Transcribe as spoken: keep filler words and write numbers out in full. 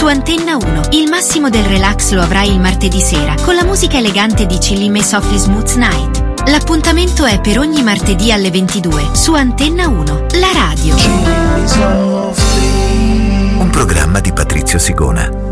Su Antenna uno, il massimo del relax lo avrai il martedì sera con la musica elegante di Chillime Softly Smooth Night. L'appuntamento è per ogni martedì alle ventidue su Antenna uno, la radio. Un programma di Patrizio Sigona.